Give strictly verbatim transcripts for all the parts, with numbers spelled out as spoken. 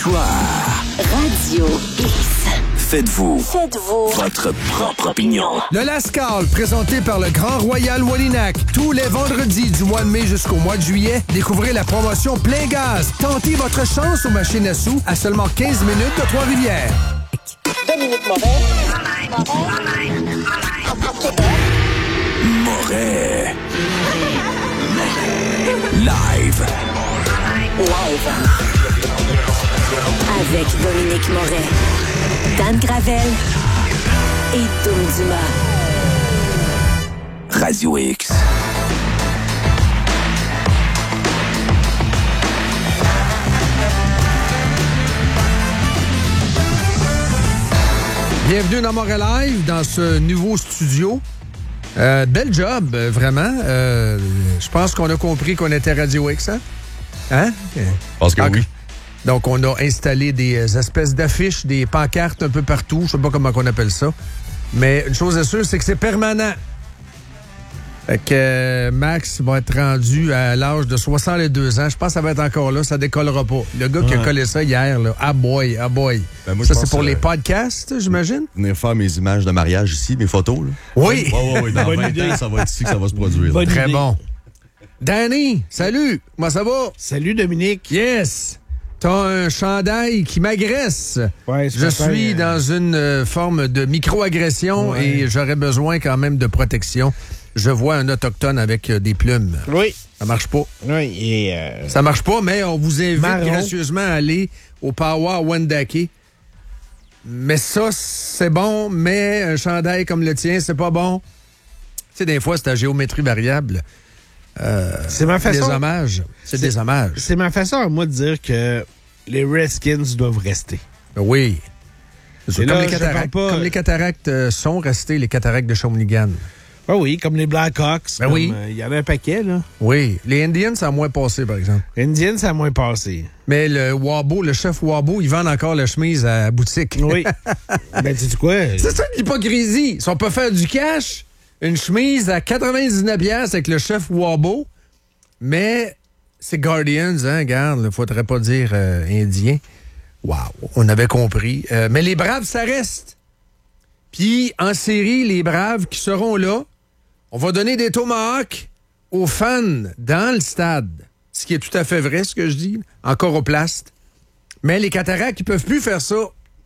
choix. Radio X. Faites-vous. Faites-vous. Votre propre opinion. Le Lascaux, présenté par le Grand Royal Wallinac. Tous les vendredis du mois de mai jusqu'au mois de juillet, découvrez la promotion Plein Gaz. Tentez votre chance aux machines à sous à seulement quinze minutes de Trois-Rivières. Dominique Moret. Moret. Live. Live. Avec Dominique Moret, Dan Gravel et Dom Dumas. Radio X. Bienvenue dans Moret Live, dans ce nouveau studio. Euh, bel job, euh, vraiment. Euh, je pense qu'on a compris qu'on était Radio X, hein? Hein? Je pense que Donc, oui. Donc, on a installé des espèces d'affiches, des pancartes un peu partout. Je sais pas comment on appelle ça. Mais une chose est sûre, c'est que c'est permanent. Fait que euh, Max va être rendu à l'âge de soixante-deux ans. Je pense que ça va être encore là. Ça décollera pas. Le gars qui a Ouais. collé ça hier, là, ah boy, ah boy. Ben, moi, ça, je c'est pense, pour euh, les podcasts, j'imagine? Venir faire mes images de mariage ici, mes photos. Là. Oui! Oui, oui, oui. Dans Bonne vingt idée. ans, ça va être ici que ça va se produire. Bonne Très idée. bon. Danny, salut! Comment ça va? Salut, Dominique. Yes! T'as un chandail qui m'agresse. Ouais, ce Je matin, suis euh, dans une euh, forme de micro-agression Ouais. et j'aurais besoin quand même de protection. Je vois un autochtone avec euh, des plumes. Oui. Ça marche pas. Oui, et... Euh, Ça marche pas, mais on vous invite Marron. gracieusement à aller au Power Wendake. Mais ça, c'est bon, mais un chandail comme le tien, c'est pas bon. Tu sais, des fois, c'est à géométrie variable. c'est ma Des façon... hommages. C'est des hommages. C'est ma façon à moi de dire que les Redskins doivent rester. Oui. Et Comme, là, les je cataractes, parle pas- comme les cataractes euh, sont restés les cataractes de Shawinigan. Ah oui, comme les Blackhawks. Ben comme, oui. euh, Il y en a un paquet, là. Oui. Les Indians, ça a moins passé, par exemple. Indians, ça a moins passé. Mais le Wabo, le chef Wabo, ils vendent encore la chemise à la boutique. Oui. ben, tu sais quoi? C'est ça l'hypocrisie. Si on peut faire du cash, une chemise à quatre-vingt-dix-neuf piastres avec le chef Wabo, mais c'est Guardians, hein, regarde, il faudrait pas dire euh, Indien. Wow, on avait compris. Euh, mais les Braves, ça reste. Puis, en série, les Braves qui seront là, on va donner des tomahawks aux fans dans le stade. Ce qui est tout à fait vrai, ce que je dis, encore au plast. Mais les cataractes, ils peuvent plus faire ça.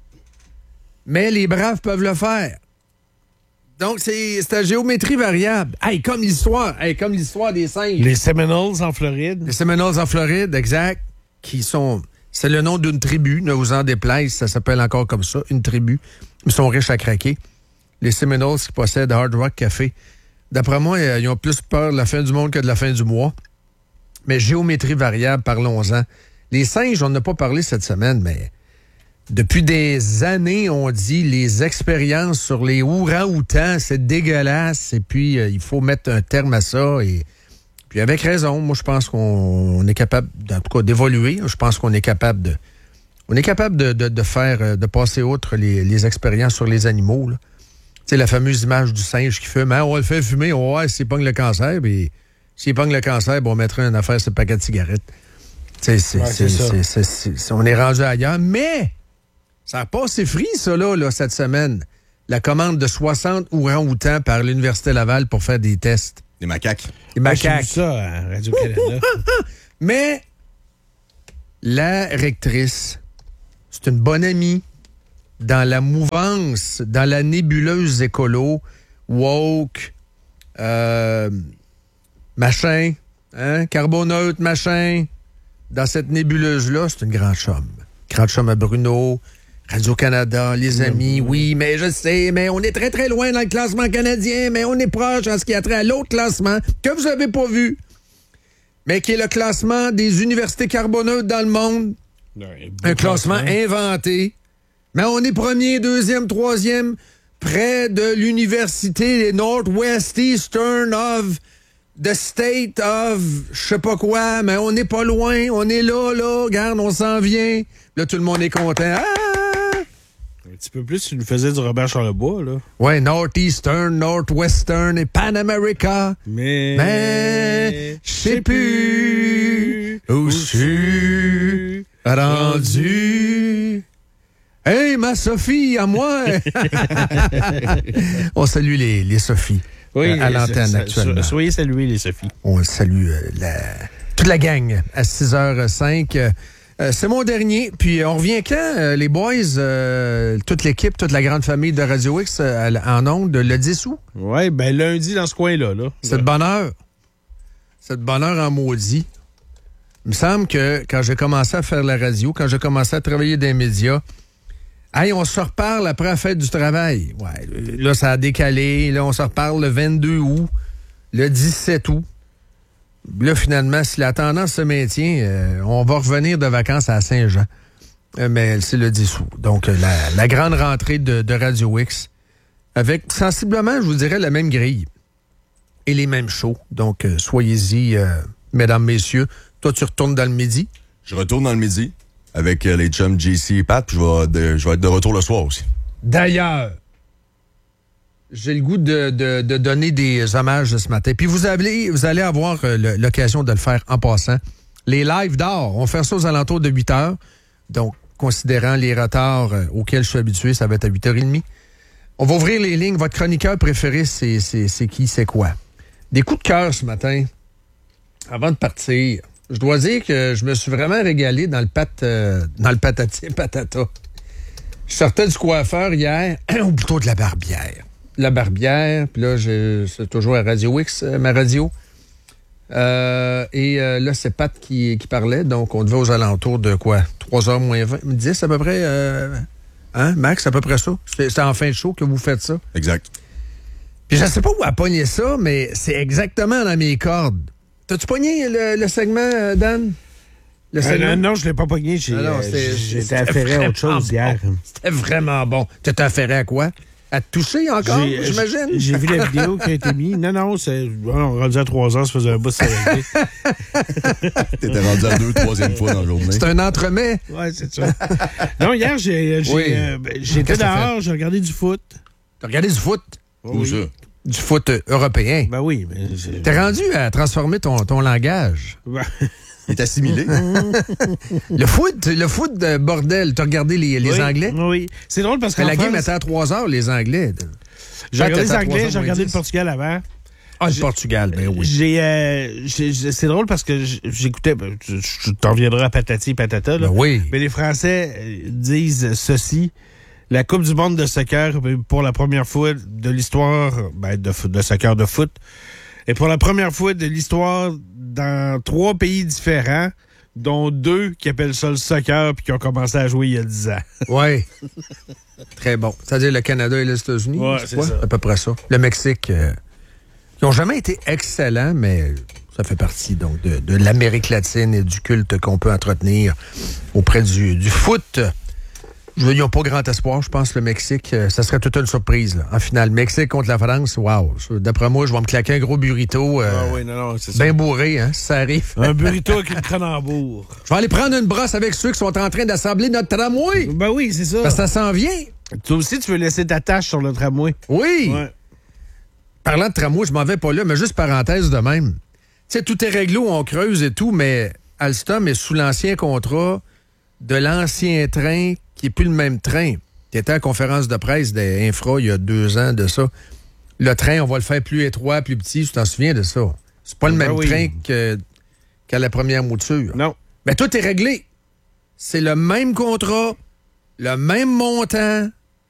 Mais les Braves peuvent le faire. Donc, c'est c'est à géométrie variable. Hey, comme l'histoire, hey, comme l'histoire des singes. Les Seminoles en Floride. Les Seminoles en Floride, exact, qui sont... C'est le nom d'une tribu, ne vous en déplaise, ça s'appelle encore comme ça, une tribu. Ils sont riches à craquer. Les Seminoles qui possèdent Hard Rock Café. D'après moi, ils ont plus peur de la fin du monde que de la fin du mois. Mais géométrie variable, parlons-en. Les singes, on n'a pas parlé cette semaine, mais depuis des années, on dit les expériences sur les ourang-outans, c'est dégueulasse. Et puis, euh, il faut mettre un terme à ça. Et puis, avec raison, moi, je pense qu'on est capable, en tout cas, d'évoluer. Je pense qu'on est capable de... On est capable de, de, de faire, de passer outre les, les expériences sur les animaux, là. Tu sais, la fameuse image du singe qui fume. Hein, on va le faire fumer, on va voir s'il pogne le cancer. Puis s'il pogne le cancer, ben, on mettrait une affaire sur le paquet de cigarettes. Tu sais, c'est, Ouais, c'est, c'est ça. c'est, c'est, c'est, c'est, on est rendu ailleurs. Mais ça a passé free, ça, là, là, cette semaine. La commande de soixante ourang-outans par l'Université Laval pour faire des tests. Des macaques. Les Moi, j'ai macaques. vu ça à Radio-Canada. Mais la rectrice, c'est une bonne amie dans la mouvance, dans la nébuleuse écolo, woke, euh, machin, hein, carboneutre, machin. Dans cette nébuleuse-là, c'est une grande chum. Grande chum à Bruno, Radio-Canada, les amis, oui, mais je sais, mais on est très, très loin dans le classement canadien, mais on est proche en ce qui a trait à l'autre classement que vous avez pas vu, mais qui est le classement des universités carboneutres dans le monde. Un classement inventé. Mais on est premier, deuxième, troisième, près de l'université des Northwest Eastern of the State of je sais pas quoi, mais on n'est pas loin, on est là, là, regarde, on s'en vient. Là, tout le monde est content. Ah! Un petit peu plus, tu nous faisais du Robert Charlebois, là. Ouais, Northeastern, Northwestern et Pan America. Mais... Mais je sais plus où je suis. rendu. Hey, ma Sophie, à moi! On salue les, les Sophies Oui, euh, à l'antenne so- actuellement. so- soyez salués, les Sophie. On salue euh, la, toute la gang à six heures cinq. Euh, euh, c'est mon dernier. Puis on revient quand, euh, les boys, euh, toute l'équipe, toute la grande famille de Radio X euh, en ondes, le dix août? Oui, ben lundi dans ce coin-là. Là. C'est de bonne heure. C'est de bonne heure en maudit. Il me semble que quand j'ai commencé à faire la radio, quand j'ai commencé à travailler dans les médias, hey, on se reparle après la fête du travail. Ouais, là, ça a décalé. Là, on se reparle le vingt-deux août, le dix-sept août. Là, finalement, si la tendance se maintient, euh, on va revenir de vacances à Saint-Jean. Euh, mais c'est le dix août. Donc, euh, la, la grande rentrée de, de Radio X, avec sensiblement, je vous dirais, la même grille et les mêmes shows. Donc, euh, soyez-y, euh, mesdames, messieurs. Toi, tu retournes dans le midi? Je retourne dans le midi avec euh, les chums J C et Pat, puis je vais, de- je vais être de retour le soir aussi. D'ailleurs, j'ai le goût de, de- de donner des hommages ce matin. Puis vous allez, vous allez avoir euh, le- l'occasion de le faire en passant. Les lives d'or, on va faire ça aux alentours de huit heures. Donc, considérant les retards euh, auxquels je suis habitué, ça va être à huit heures trente. On va ouvrir les lignes. Votre chroniqueur préféré, c'est, c'est, c'est qui, c'est quoi? Des coups de cœur ce matin. Avant de partir, je dois dire que je me suis vraiment régalé dans le pat, euh, dans le patati patata. Je sortais du coiffeur hier, ou plutôt de la barbière. La barbière, puis là, je, c'est toujours à Radio X, euh, ma radio. Euh, et euh, là, c'est Pat qui, qui parlait, donc on devait aux alentours de quoi? trois heures moins vingt, dix à peu près? Euh, hein, Max, à peu près ça? C'est, c'est en fin de show que vous faites ça? Exact. Puis je sais pas où a pogné ça, mais c'est exactement dans mes cordes. T'as-tu pogné le, le segment, euh, Dan? Le Euh, segment? non, non, je l'ai pas pogné. J'ai, Ah non, euh, c'est- j'étais c'était affairé à autre vraiment chose hier. bon. C'était vraiment bon. T'étais affairé à quoi? À te toucher encore, J'ai- j'imagine? J'ai j'ai vu la vidéo qui a été mise. Non, non, c'est, on rendu à trois ans, ça faisait un bout de ça. T'étais rendu à deux, troisième fois dans la journée. C'est un entremets. Ouais, c'est ça. Non, hier, j'ai, j'ai, Oui. euh, ben, j'étais Qu'est-ce que t'as dehors, j'ai regardé du foot. T'as regardé du foot? Où Oui. ça? Du foot euh, européen. Ben oui, mais. c'est- T'es rendu à transformer ton, ton langage. Ben, Il est assimilé. Le foot, le foot de bordel, t'as regardé les, les oui, Anglais? Oui. C'est drôle parce que La game était à trois heures, les Anglais. j'ai regardé les était à trois Anglais, heures j'ai regardé moins le dix. Portugal avant. Ah, le J'ai- Portugal, ben oui. J'ai, euh, j'ai- j'ai- c'est drôle parce que j- j'écoutais, ben, je, je t'en reviendrai à patati et patata, là. Ben oui. Mais les Français euh, disent ceci. La Coupe du monde de soccer, euh, pour la première fois de l'histoire, ben, de, foot- de soccer de foot, et pour la première fois de l'histoire dans trois pays différents, dont deux qui appellent ça le soccer puis qui ont commencé à jouer il y a dix ans. Oui. Très bon. C'est-à-dire le Canada et les États-Unis? Ouais, c'est quoi? ça. À peu près ça. Le Mexique, euh, ils n'ont jamais été excellents, mais ça fait partie donc de, de l'Amérique latine et du culte qu'on peut entretenir auprès du, du foot. Je veux dire, ils n'ont pas grand espoir, je pense, le Mexique. euh, ça serait toute une surprise, là. En finale, Mexique contre la France, wow. D'après moi, je vais me claquer un gros burrito. Euh, Ah oui, non, non, c'est ça. bien bourré, hein, si ça arrive. Un burrito avec une Cronenbourg. Je vais aller prendre une brosse avec ceux qui sont en train d'assembler notre tramway. Ben oui, c'est ça. Parce que ça s'en vient. Toi aussi, tu veux laisser ta tâche sur le tramway. Oui. Ouais. Parlant de tramway, je m'en vais pas là, mais juste parenthèse de même. Tu sais, tout est réglo, on creuse et tout, mais Alstom est sous l'ancien contrat de l'ancien train qui est plus le même train. Tu étais à la conférence de presse d'Infra il y a deux ans de ça. Le train, on va le faire plus étroit, plus petit. Tu t'en souviens de ça? C'est pas le Ben même oui. train que, qu'à la première mouture. Non. Mais tout est réglé. C'est le même contrat, le même montant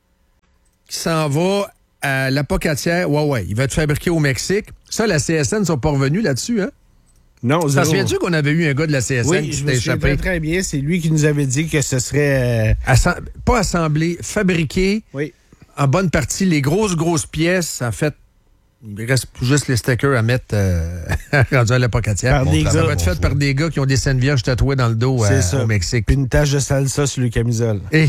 qui s'en va à l'Apocatière. Ouais, ouais, il va être fabriqué au Mexique. Ça, la C S N ne sont pas revenus là-dessus, hein? Non, T'en zéro. souviens-tu qu'on avait eu un gars de la C S N Oui, qui je s'était me souviens échappé? très, très bien. C'est lui qui nous avait dit que ce serait... euh, Assem- pas assemblé, fabriqué, Oui. en bonne partie, les grosses, grosses pièces, en fait, il reste juste les stickers à mettre euh, rendus à l'Apocatière. Par des Ça gars. va être fait par des gars qui ont des scènes vierges tatouées dans le dos C'est euh, ça. au Mexique. Puis une tache de salsa sur le camisole. Et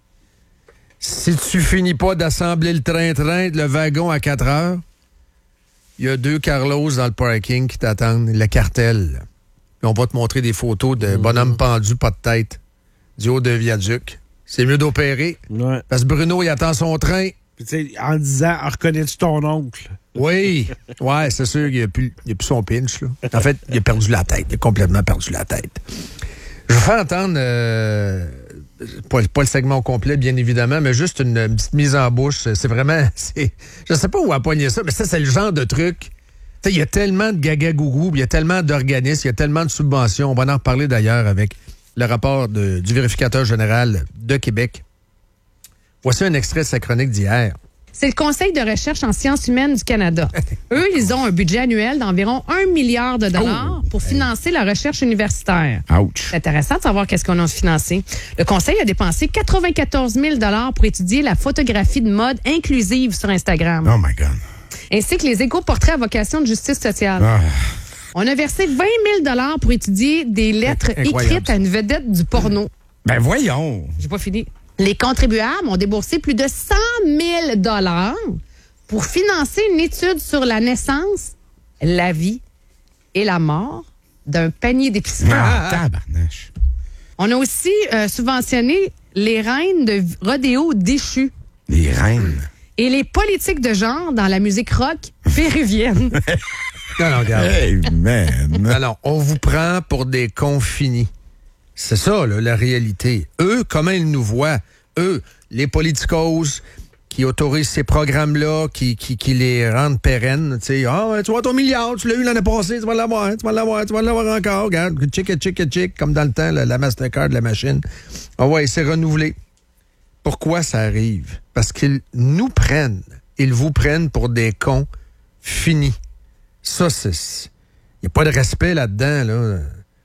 si tu finis pas d'assembler le train-train, le wagon à quatre heures, il y a deux Carlos dans le parking qui t'attendent, le cartel. Puis on va te montrer des photos de bonhomme pendu, pas de tête, du haut d'un viaduc. C'est mieux d'opérer. Ouais. Parce que Bruno, il attend son train. Puis tu sais, en disant, reconnais-tu ton oncle? Oui. Ouais, c'est sûr qu'il n'y a, plus- il y a plus son pinch. Là. En fait, il a perdu la tête. Il a complètement perdu la tête. Je vais faire entendre, euh, pas, pas le segment au complet, bien évidemment, mais juste une, une petite mise en bouche. C'est vraiment, c'est, je sais pas où appoigner ça, mais ça, c'est le genre de truc. Il y a tellement de gaga-gougou, il y a tellement d'organismes, il y a tellement de subventions. On va en reparler d'ailleurs avec le rapport de, du vérificateur général de Québec. Voici un extrait de sa chronique d'hier. C'est le Conseil de recherche en sciences humaines du Canada. Eux, ils ont un budget annuel d'environ un milliard de dollars pour financer la recherche universitaire. Ouch. C'est intéressant de savoir qu'est-ce qu'on a financé. Le Conseil a dépensé quatre-vingt-quatorze mille dollars pour étudier la photographie de mode inclusive sur Instagram. Oh my God. Ainsi que les éco-portraits à vocation de justice sociale. Ah. On a versé vingt mille dollars pour étudier des lettres Incroyable. écrites à une vedette du porno. Ben voyons. J'ai pas fini. Les contribuables ont déboursé plus de cent mille dollars pour financer une étude sur la naissance, la vie et la mort d'un panier d'épicerie. Ah, tabarnache. On a aussi euh, subventionné les reines de rodéo déchues Les reines. et les politiques de genre dans la musique rock péruvienne. Non, non, regarde. Hey, man. Non, non, on vous prend pour des cons finis. C'est ça, là, la réalité. Eux, comment ils nous voient? Eux, les politicos qui autorisent ces programmes-là, qui, qui, qui les rendent pérennes. Tu sais, ah, ouais, tu vois ton milliard, tu l'as eu l'année passée, tu vas l'avoir, tu vas l'avoir, tu vas l'avoir encore. Regarde, chick, chick, chick, comme dans le temps, la, la Mastercard de la machine. Ah ouais, c'est renouvelé. Pourquoi ça arrive? Parce qu'ils nous prennent, ils vous prennent pour des cons finis. Ça, c'est... Il n'y a pas de respect là-dedans, là.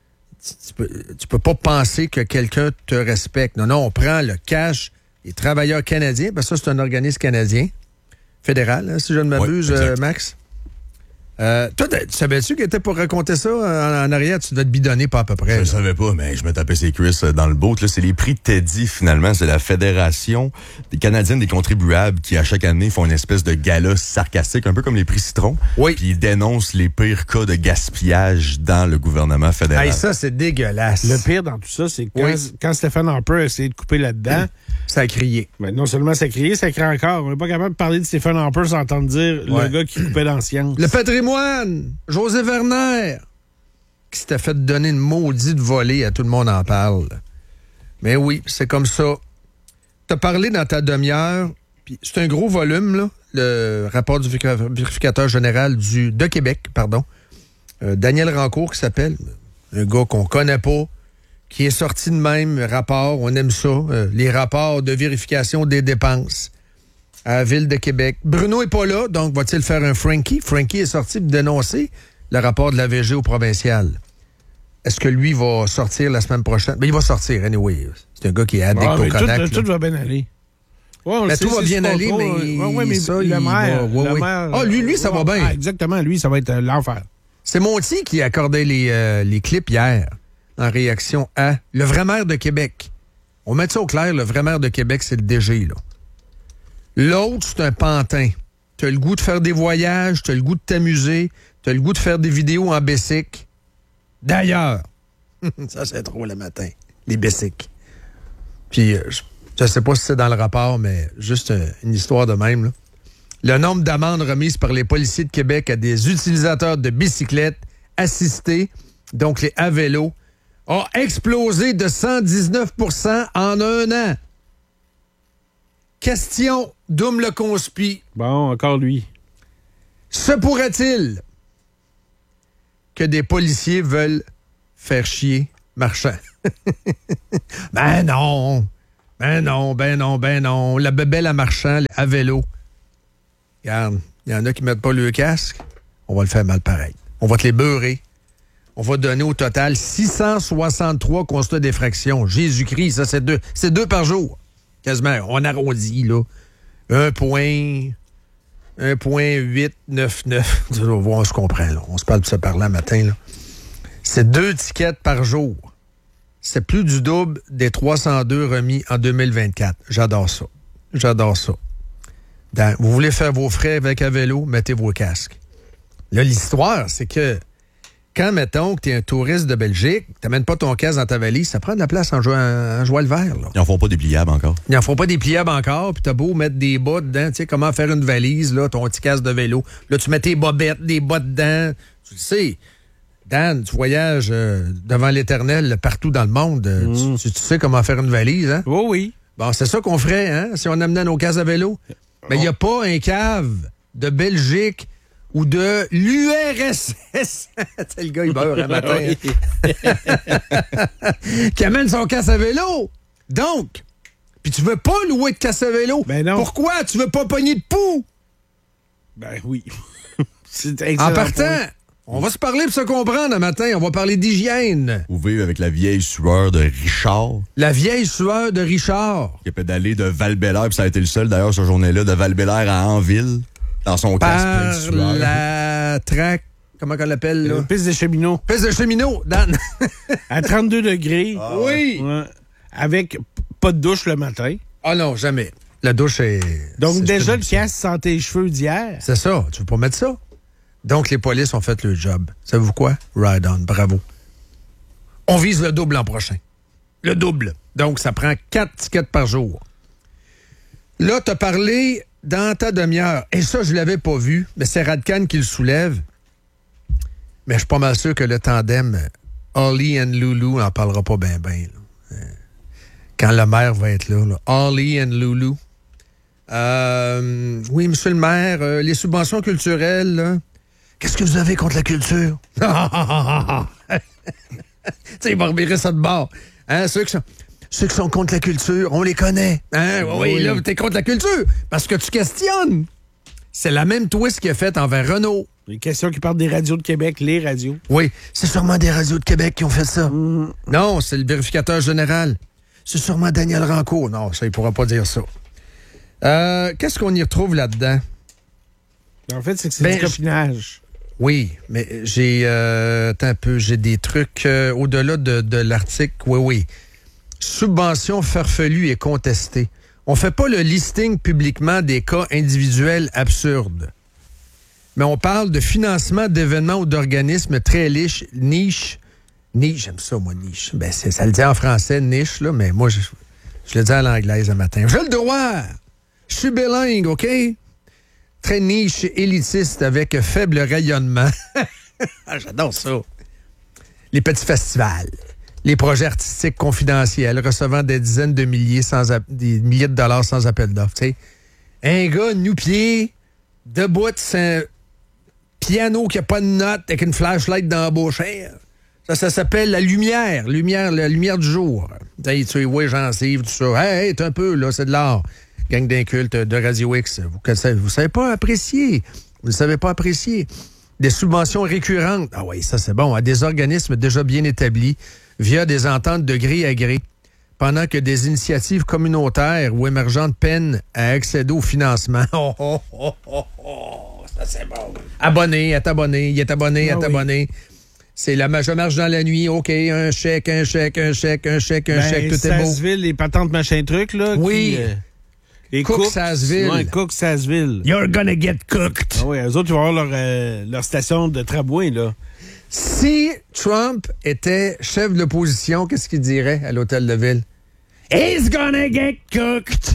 Tu peux, tu peux pas penser que quelqu'un te respecte. Non, non, on prend le cash des travailleurs canadiens, parce que ça, c'est un organisme canadien, fédéral, hein, si je ne m'abuse, Oui, exact. euh, Max. Euh, toi, tu savais-tu qu'il était pour raconter ça en, en arrière? Tu dois te bidonner pas à peu près. Je là. ne savais pas, mais je me tapais ses cuisses dans le boat. Là, c'est les prix Teddy, finalement. C'est la Fédération des Canadiennes des contribuables qui, à chaque année, font une espèce de gala sarcastique, un peu comme les prix Citron. Oui. Puis ils dénoncent les pires cas de gaspillage dans le gouvernement fédéral. Hey, ça, c'est dégueulasse. Le pire dans tout ça, c'est que quand, Oui. quand Stephen Harper a essayé de couper là-dedans, Ça a crié. ben non seulement ça criait, ça crie encore. On n'est pas capable de parler de Stephen Harper sans entendre dire Ouais. le gars qui coupait dans la science. Le patrimoine, José Werner, qui s'était fait donner une maudite volée, à tout le monde en parle. Mais oui, c'est comme ça. T'as parlé dans ta demi-heure, puis c'est un gros volume, là, le rapport du vérificateur général du, de Québec, pardon, euh, Daniel Rancourt, qui s'appelle, un gars qu'on connaît pas, qui est sorti de même rapport, on aime ça, euh, les rapports de vérification des dépenses à la Ville de Québec. Bruno est pas là, donc va-t-il faire un Frankie? Frankie est sorti pour dénoncer le rapport de la V G au provincial. Est-ce que lui va sortir la semaine prochaine? Ben, il va sortir, anyway. C'est un gars qui est addict Ah, au mais Kodak. tout, tout va bien aller. Ouais, on le Ben, sait, tout va c'est bien super aller, gros, mais, euh, ouais, ouais, mais ça, le il maire, va- ouais, le ouais. maire, Ah, lui, lui, ça va ouais, bien. ah, exactement, lui, ça va être euh, l'enfer. C'est Monty qui accordait les, euh, les clips hier en réaction à le vrai maire de Québec. On met ça au clair, le vrai maire de Québec, c'est le D G, là. L'autre, c'est un pantin. T'as le goût de faire des voyages, t'as le goût de t'amuser, t'as le goût de faire des vidéos en Bessic. D'ailleurs, ça c'est trop le matin, les Bessic. Puis, euh, je, je sais pas si c'est dans le rapport, mais juste euh, une histoire de même, là. Le nombre d'amendes remises par les policiers de Québec à des utilisateurs de bicyclettes assistés, donc les à vélo, a explosé de cent dix-neuf pour cent en un an. Question, Doum le conspi. Bon, encore lui. Se pourrait-il que des policiers veulent faire chier Marchand? Ben non! Ben non, ben non, ben non. La bébelle à Marchand, à vélo. Regarde, il y en a qui mettent pas le casque. On va le faire mal pareil. On va te les beurrer. On va donner au total six cent soixante-trois constats d'effraction. Jésus-Christ, ça, c'est deux. C'est deux par jour. Quasiment. On arrondit, là. Un point... un point huit neuf neuf. On se comprend, là. On se parle de ça par là matin, là. C'est deux tickets par jour. C'est plus du double des trois cent deux remis en deux mille vingt-quatre. J'adore ça. J'adore ça. Dans, vous voulez faire vos frais avec un vélo, mettez vos casques. Là, l'histoire, c'est que quand, mettons, que tu es un touriste de Belgique, tu n'amènes pas ton casque dans ta valise, ça prend de la place en jouant, en jouant le vert. Là. Ils en font pas des pliables encore. Ils n'en font pas des pliables encore, puis t'as beau mettre des bas dedans, tu sais, comment faire une valise, là, ton petit casque de vélo. Là, tu mets tes bobettes, des bas dedans, tu le sais. Dan, tu voyages euh, devant l'Éternel partout dans le monde. Euh, Mm. tu, tu sais comment faire une valise, hein? Oh oui. Bon, c'est ça qu'on ferait, hein, si on amenait nos cases à vélo. Mais il n'y a pas un cave de Belgique ou de l'U R S S. C'est le gars, il beurre un matin. hein, qui amène son casse à vélo. Donc, puis tu veux pas louer de casse à vélo. Ben non. Pourquoi? Tu veux pas pogner de poux. Ben oui. C'est En excellent partant, point. on va se parler pour se comprendre un matin. On va parler d'hygiène. Vous vivez avec la vieille sueur de Richard, La vieille sueur de Richard. qui a pédalé de Val-Bélair, puis ça a été le seul, d'ailleurs, cette journée-là, de Val-Bélair à Anville, dans son casque plein Par de sueur. la traque, comment qu'on l'appelle, là? Une piste de cheminot. Piste de cheminot, Dan. À trente-deux degrés. oui. Ouais. Avec p- pas de douche le matin. Ah non, jamais. La douche est... Donc, c'est- déjà, c'est- le casque sentait les cheveux d'hier. C'est ça, tu veux pas mettre ça. Donc, les polices ont fait le job. Savez-vous quoi? Ride on, bravo. On vise le double l'an prochain. Le double. Donc, ça prend quatre tickets par jour. Là, t'as parlé dans ta demi-heure. Et ça, je l'avais pas vu, mais c'est Radcan qui le soulève. Mais je suis pas mal sûr que le tandem Ollie and Loulou n'en parlera pas bien, bien. Quand le maire va être là. là. Ollie and Loulou. Euh, oui, monsieur le maire, euh, les subventions culturelles, là, qu'est-ce que vous avez contre la culture? Tu sais, il va revirer ça de bord. Hein, ceux, qui sont, ceux qui sont contre la culture, on les connaît. Hein? Oui, Oui. là, t'es contre la culture parce que tu questionnes. C'est la même twist qu'il a faite envers Renault. Les questions qui partent des radios de Québec, les radios. Oui, c'est sûrement des radios de Québec qui ont fait ça. Non, c'est le vérificateur général. C'est sûrement Daniel Rancourt. Non, ça, il pourra pas dire ça. Euh, qu'est-ce qu'on y retrouve là-dedans? En fait, c'est que c'est Ben, du copinage. Oui, mais j'ai euh, attends un peu, j'ai des trucs euh, au-delà de, de l'article. Oui, oui. Subvention farfelue et contestée. On fait pas le listing publiquement des cas individuels absurdes. Mais on parle de financement d'événements ou d'organismes très niche. Niche. Niche, j'aime ça, moi, niche. Ben, c'est, ça le dit en français, niche, là, mais moi, je, je le dis à l'anglaise un matin. J'ai le droit! Je suis bilingue, OK? Très niche, élitiste, avec faible rayonnement. Ah, j'adore ça. Les petits festivals, les projets artistiques confidentiels recevant des dizaines de milliers, sans app- des milliers de dollars sans appel d'offres. Tu sais, un gars nu-pied, debout, c'est un piano qui n'a pas de note avec une flashlight dans la bouche. Hey, ça, ça s'appelle la lumière, lumière, la lumière du jour. Tu sais, tu vois, gencives, tout ça. Hey, hey, t'es un peu, là, c'est de l'art. Gang d'incultes de Radio X. Vous ne vous savez pas apprécier. Vous ne savez pas apprécier. Des subventions récurrentes. Ah oui, ça c'est bon. À des organismes déjà bien établis via des ententes de gré à gré. Pendant que des initiatives communautaires ou émergentes peinent à accéder au financement. Oh, oh, oh, oh, oh, ça c'est bon. Abonné, est abonné, il est abonné, Ah est oui. abonné. C'est la je marche dans la nuit, OK, un chèque, un chèque, un chèque, un chèque, un Ben, chèque, tout est beau. Sasseville, les patentes machin truc, là. Oui. Qui, euh, et Cook Sasseville. Ouais, Cook Sasseville. You're gonna get cooked. Ah oui, eux autres, ils vont avoir leur, euh, leur station de tramway, là. Si Trump était chef de l'opposition, qu'est-ce qu'il dirait à l'hôtel de ville? He's gonna get cooked.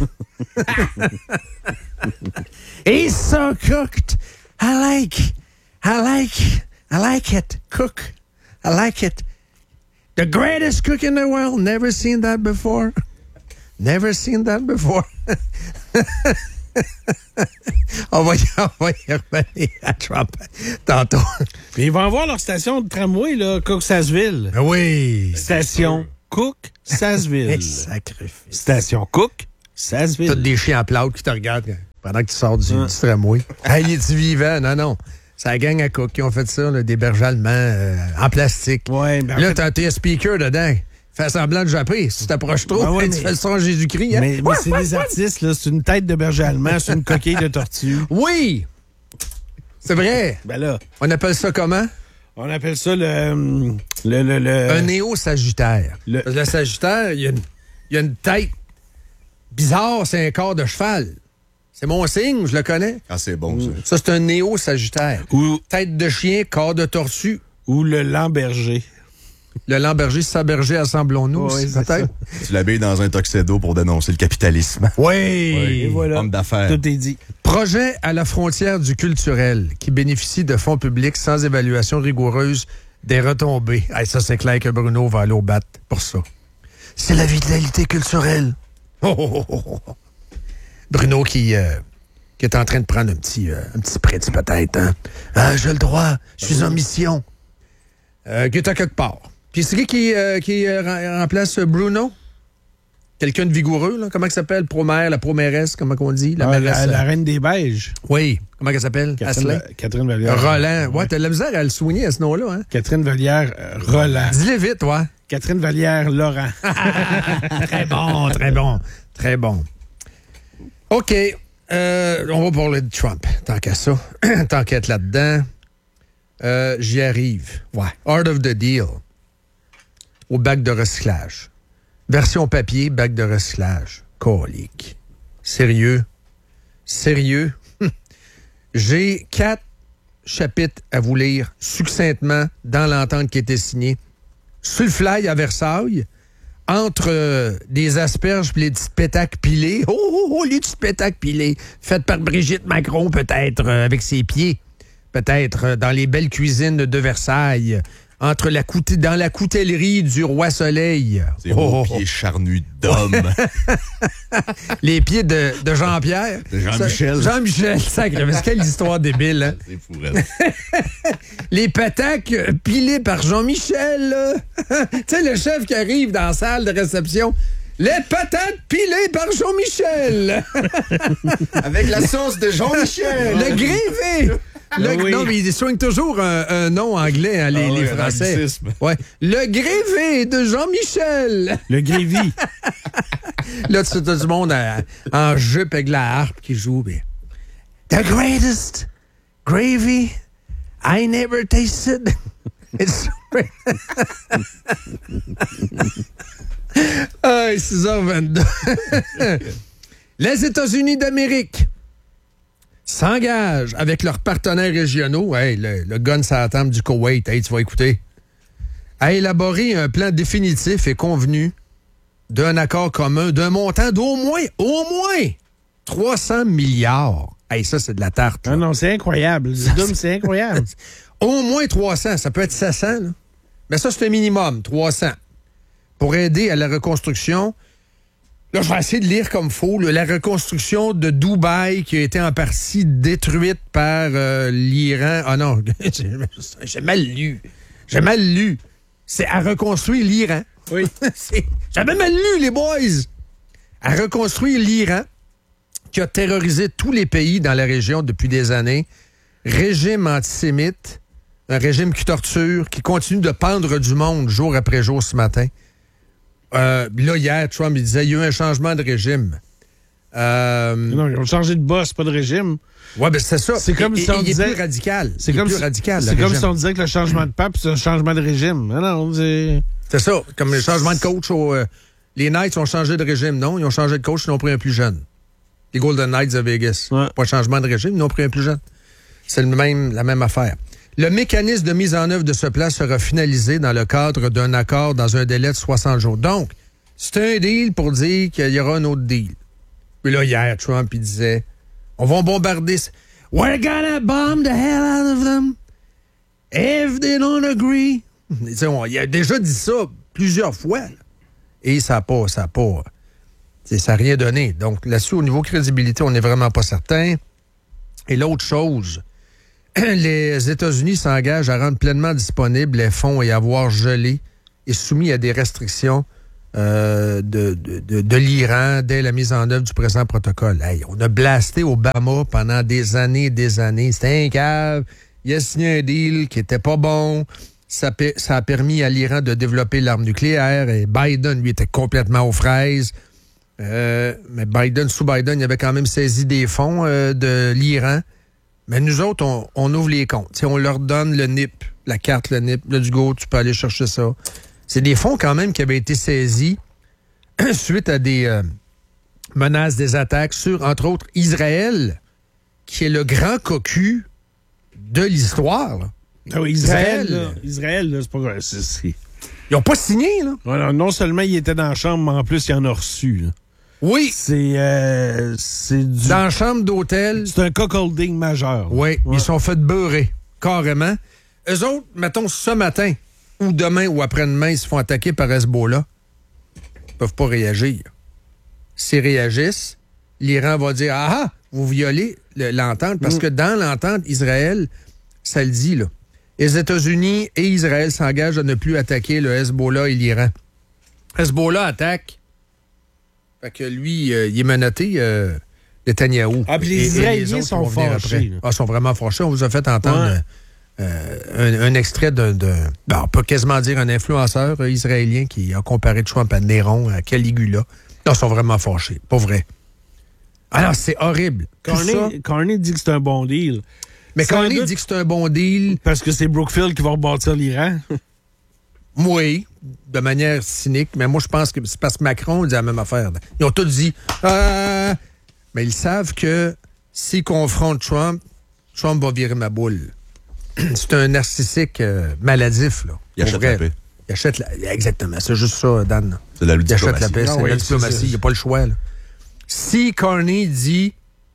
He's so cooked. I like, I like, I like it. Cook. I like it. The greatest cook in the world. Never seen that before. Never seen that before. on, va y, on va y revenir à Trump tantôt. Puis ils vont avoir leur station de tramway, là, Cook Sasseville. Ben oui. Station Cook Sasseville. Sacrifice. Station Cook Sasseville. Toutes des chiens à plâtre qui te regardent pendant que tu sors du, du tramway. Hey, es-tu vivant? Non, non. C'est la gang à Cook qui ont fait ça, là, des berges allemands euh, en plastique. Ouais, ben, en Là, fait- t'as tes speakers dedans. Fais semblant de japper. Si tu t'approches trop, Ben ouais, tu mais- fais le son à Jésus-Christ. Hein? Mais, mais c'est des artistes, là. C'est une tête de berger allemand, c'est une coquille de tortue. Oui! C'est vrai. Ben là, On appelle ça comment? on appelle ça le... Le... le, le Un néo-sagittaire. le- Parce que le sagittaire, il y, a une- il y a une tête bizarre, c'est un corps de cheval. C'est mon signe, je le connais. Ah, c'est bon, ça. Ça, c'est un néo-sagittaire. Ou, Tête de chien, corps de tortue. ou le Lamberger. Le Lamberger, c'est ça, berger, assemblons-nous, Ouais, aussi, c'est peut-être? Tu l'habilles dans un tuxedo pour dénoncer le capitalisme. Oui! Et voilà. Homme d'affaires. Tout est dit. Projet à la frontière du culturel qui bénéficie de fonds publics sans évaluation rigoureuse des retombées. Hey, ça, c'est clair que Bruno va aller au bat pour ça. C'est la vitalité culturelle. Oh, oh, oh, oh. Bruno qui, euh, qui est en train de prendre un petit, euh, un petit spritz peut-être. Hein? Ah, j'ai le droit, je suis en mission. Euh, qui est à quelque part. Puis c'est qui qui, euh, qui euh, remplace Bruno? Quelqu'un de vigoureux, là? Comment elle s'appelle? Promère, la proméresse, comment on dit? La, Ah, mairesse, la, la euh, reine des Beiges. Oui, comment elle s'appelle? Catherine, Asselin? Catherine Vallière. Roland. Ouais, t'as de la misère à le soigner à ce nom-là, hein? Catherine Vallière euh, Roland. Dis-le vite, ouais. Catherine Vallière Laurent. Très bon, très bon, très bon. OK, euh, on va parler de Trump, tant qu'à ça. Tant qu'à être là-dedans, euh, j'y arrive. Ouais, Art of the Deal. Au bac de recyclage. Version papier, bac de recyclage. Colique. Sérieux? Sérieux? J'ai quatre chapitres à vous lire succinctement dans l'entente qui a été signée. Sur le fly à Versailles, entre euh, des asperges et les petites pétacs pilées. Oh, oh, oh, les petites pétacs pilées. Faites par Brigitte Macron, peut-être, euh, avec ses pieds. Peut-être euh, dans les belles cuisines de Versailles. Entre la coute- dans la coutellerie du Roi Soleil. Ces Oh, hauts oh, oh. pieds charnus d'homme. Les pieds de, de Jean-Pierre. De Jean-Michel. Ça- Jean-Michel, sacré. Mais quelle histoire débile, hein? C'est fou, elle. Les pataques euh, pilées par Jean-Michel, là. Tu sais, le chef qui arrive dans la salle de réception. Les patates pilées par Jean-Michel. Avec la sauce de Jean-Michel. Le grévé. Le- Ah oui. Non, mais ils soignent toujours un, un nom anglais, hein, les, Ah oui, les un Français. anglicisme. Ouais. Le grévé de Jean-Michel. Le Grévy. Là, tu as du monde à- en jupe avec la harpe qui joue. Mais, the greatest gravy I never tasted. It's ah, six heures vingt-deux. Les États-Unis d'Amérique s'engagent avec leurs partenaires régionaux, hey, le, le gun sur la table du Koweït, hey, tu vas écouter, à élaborer un plan définitif et convenu d'un accord commun d'un montant d'au moins, au moins, trois cents milliards. Hey, ça, c'est de la tarte. là. Ah non, c'est incroyable. Le Doom, c'est incroyable. Au moins trois cents, ça peut être sept cents. Là. Mais ça, c'est un minimum, trois cents. Pour aider à la reconstruction. Là, je vais essayer de lire comme faux. Là, la reconstruction de Dubaï qui a été en partie détruite par euh, l'Iran. Ah non, j'ai, j'ai mal lu. J'ai mal lu. C'est à reconstruire l'Iran. Oui. C'est- J'avais mal lu, les boys. À reconstruire l'Iran qui a terrorisé tous les pays dans la région depuis des années. Régime antisémite, un régime qui torture, qui continue de pendre du monde jour après jour ce matin. Euh, là, hier, Trump, il disait il y a eu un changement de régime. Euh, Non, ils ont changé de boss, pas de régime. ouais, ben c'est ça. C'est comme Et- si et- on il est disait- plus radical. C'est Il est comme, plus si, radical, le c'est comme régime. si on disait que le changement de pape, c'est un changement de régime. Ah non, c'est... C'est ça, comme le changement de coach. Au, euh, les Knights ont changé de régime, non? Ils ont changé de coach, ils ont pris un plus jeune. Les Golden Knights de Vegas. Ouais. Pas de changement de régime, ils ont pris un plus jeune. C'est le même, la même affaire. Le mécanisme de mise en œuvre de ce plan sera finalisé dans le cadre d'un accord dans un délai de soixante jours. Donc, c'est un deal pour dire qu'il y aura un autre deal. Puis là, hier, Trump, il disait, on va bombarder... ce- We're gonna bomb the hell out of them if they don't agree. Tu sais, on- il a déjà dit ça plusieurs fois. là. Et ça n'a pas... Ça a pas tu sais, ça n'a rien donné. Donc, là-dessus, au niveau crédibilité, on n'est vraiment pas certain. Et l'autre chose, les États-Unis s'engagent à rendre pleinement disponibles les fonds et avoirs gelés et soumis à des restrictions euh, de, de, de, de l'Iran dès la mise en œuvre du présent protocole. Hey, on a blasté Obama pendant des années et des années. C'était un cave. Il a signé un deal qui était pas bon. Ça, pe- ça a permis à l'Iran de développer l'arme nucléaire et Biden, lui, était complètement aux fraises. Euh, mais Biden, sous Biden, il avait quand même saisi des fonds euh, de l'Iran. Mais nous autres, on, on ouvre les comptes. T'sais, on leur donne le N I P, la carte, le N I P. Là, du go, tu peux aller chercher ça. C'est des fonds quand même qui avaient été saisis suite à des euh, menaces, des attaques sur, entre autres, Israël, qui est le grand cocu de l'histoire. là. Ah oui, Israël, Israël. là, Israël, là, c'est pas grave. C'est, c'est... Ils n'ont pas signé, là. Voilà, non seulement il était dans la chambre, mais en plus, il en a reçu. là. Oui. C'est, euh, c'est du... Dans la chambre d'hôtel. C'est un cuckolding majeur. là. Oui, Ouais. ils sont fait beurrer, carrément. eux autres, mettons, ce matin, ou demain, ou après-demain, ils se font attaquer par Hezbollah, ils peuvent pas réagir. S'ils réagissent, l'Iran va dire « Ah ah, vous violez le- l'entente », parce Mm. que dans l'entente, Israël, ça le dit, là. Les États-Unis et Israël s'engagent à ne plus attaquer le Hezbollah et l'Iran. Hezbollah attaque. Fait que lui, euh, il est menotté, euh, Netanyahou. Ah, puis les Et- et Israéliens autres sont vont venir fâchés, après. là. Ah, ils sont vraiment fâchés. On vous a fait entendre Ouais. euh, un, un extrait de, de ben, on peut quasiment dire un influenceur euh, israélien qui a comparé Trump à Néron, à Caligula. Là, ils sont vraiment fâchés. Pas vrai. Alors, c'est horrible. Tout ça- Carney, Carney dit que c'est un bon deal. mais Sans quand il doute dit que c'est un bon deal, Parce que c'est Brookfield qui va rebâtir l'Iran. oui, de manière cynique, mais moi, je pense que c'est parce que Macron dit la même affaire. Ils ont tous dit, ah, mais ils savent que s'ils confrontent Trump, Trump va virer ma boule. C'est un narcissique euh, maladif, là. Il achète Pour vrai. la paix. Il achète la... Exactement, c'est juste ça, Dan. C'est de la Il achète la diplomatie. paix, Ah c'est oui, la c'est diplomatie, ça. il n'y a pas le choix, là. Si Carney dit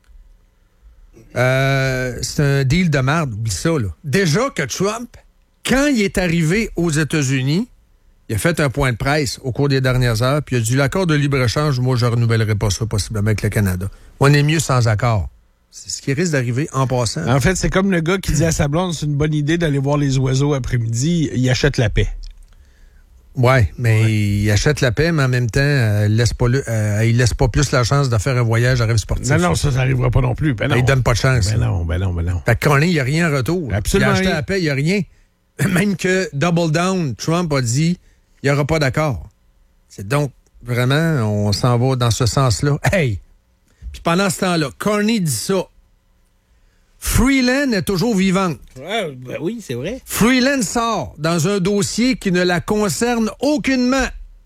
euh, c'est un deal de merde, oublie ça, là. Déjà que Trump, quand il est arrivé aux États-Unis, il a fait un point de presse au cours des dernières heures, puis il a dit l'accord de libre-échange, moi, je ne renouvellerai pas ça possiblement avec le Canada. On est mieux sans accord. C'est ce qui risque d'arriver en passant. En fait, c'est comme le gars qui dit à sa blonde c'est une bonne idée d'aller voir les oiseaux après-midi, il achète la paix. Ouais, mais il achète la paix, mais en même temps, euh, il laisse pas le- euh, il laisse pas plus la chance de faire un voyage à rêve sportif. Non, non, ça, ça n'arrivera pas non plus. Ben non. Il donne pas de chance. Ben non, ben non, ben non. Fait que Carney, il n'y a rien en retour. Absolument Il a acheté rien. la paix, il n'y a rien. Même que Double Down, Trump a dit il n'y aura pas d'accord. C'est donc vraiment, on s'en va dans ce sens-là. Hey! Puis pendant ce temps-là, Carney dit ça. Freeland est toujours vivante. Ouais, ben oui, c'est vrai. Freeland sort dans un dossier qui ne la concerne aucunement.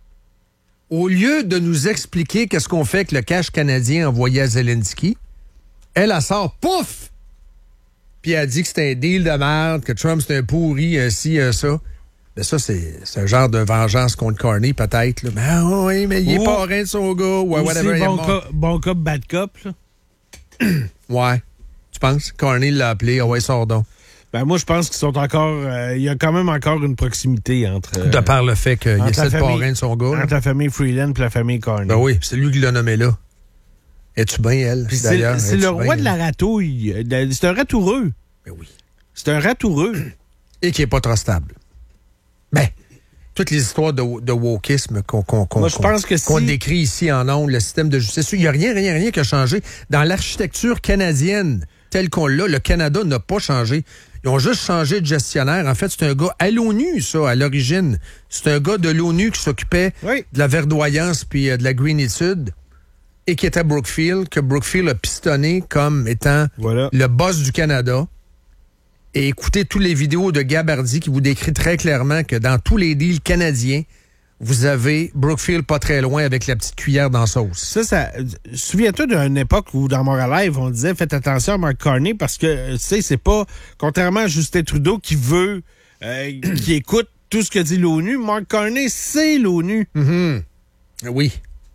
Au lieu de nous expliquer qu'est-ce qu'on fait avec le cash canadien envoyé à Zelensky, elle, elle sort, pouf! Puis elle dit que c'est un deal de merde, que Trump c'est un pourri, un ci, un ça. Mais ça, c'est c'est un genre de vengeance contre Carney, peut-être. Là. Mais ah oui, mais il est Ou- parrain de son gars, ou Aussi, whatever. il est bon, mort. cop, bon cop, bad cop. Là. Ouais. Tu penses? Carney l'a appelé, ah ouais, sort donc. Ben moi, je pense qu'ils sont encore... euh, il y a quand même encore une proximité entre... euh, De par le fait qu'il entre essaie la de famille- parrain de son gars. là. Entre la famille Freeland et la famille Carney. Ben oui, c'est lui qui l'a nommé là. Es-tu bien, elle, Puis c'est d'ailleurs? c'est Es-tu le bien, roi de la elle? ratouille. Euh, de- C'est un ratoureux. Ben oui. C'est un ratoureux. Et qui n'est pas trop stable. Ben, toutes les histoires de, de wokisme qu'on qu'on qu'on Moi, je qu'on- pense que qu'on si- décrit ici en ondes, le système de justice, il n'y a rien, rien, rien qui a changé. Dans l'architecture canadienne telle qu'on l'a, le Canada n'a pas changé. Ils ont juste changé de gestionnaire. En fait, c'est un gars à l'ONU, ça, à l'origine. C'est un gars de l'ONU qui s'occupait Oui. de la verdoyance puis euh, de la greenitude et qui était à Brookfield, que Brookfield a pistonné comme étant Voilà. le boss du Canada. Et écoutez toutes les vidéos de Gabardi qui vous décrit très clairement que dans tous les deals canadiens, vous avez Brookfield pas très loin avec la petite cuillère dans la sauce. Ça, ça. euh, Souviens-toi d'une époque où, dans Montréal Live, on disait faites attention à Mark Carney parce que, euh, tu sais, c'est pas. Contrairement à Justin Trudeau qui veut. euh, qui écoute tout ce que dit l'ONU, Mark Carney, c'est l'ONU. Mhm. Oui.